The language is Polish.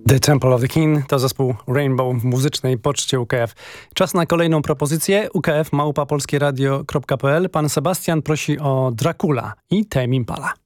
The Temple of the King to zespół Rainbow w muzycznej poczcie UKF. Czas na kolejną propozycję. UKF @polskieradio.pl. Pan Sebastian prosi o Dracula i Tame Impala.